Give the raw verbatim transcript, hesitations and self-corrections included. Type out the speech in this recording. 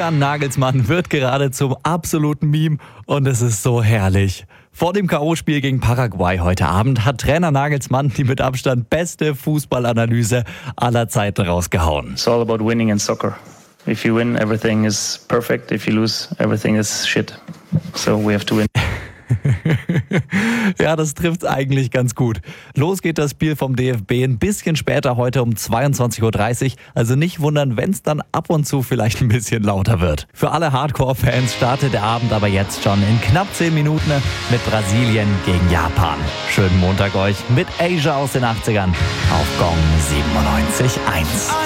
Julian Nagelsmann wird gerade zum absoluten Meme und es ist so herrlich. Vor dem K O-Spiel gegen Paraguay heute Abend hat Trainer Nagelsmann die mit Abstand beste Fußballanalyse aller Zeiten rausgehauen. It's all about winning in soccer. If you win, everything is perfect. If you lose, everything is shit. So we have to win. Ja, das trifft eigentlich ganz gut. Los geht das Spiel vom D F B ein bisschen später heute um zweiundzwanzig Uhr dreißig. Also nicht wundern, wenn es dann ab und zu vielleicht ein bisschen lauter wird. Für alle Hardcore-Fans startet der Abend aber jetzt schon in knapp zehn Minuten mit Brasilien gegen Japan. Schönen Montag euch mit Asia aus den achtzigern auf Gong siebenundneunzig Komma eins.